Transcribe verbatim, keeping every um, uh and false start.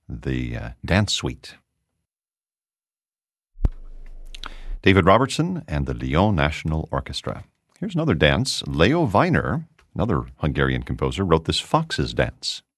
the uh, Dance Suite. David Robertson and the Lyon National Orchestra. Here's another dance. Leo Weiner, another Hungarian composer, wrote this Fox's Dance.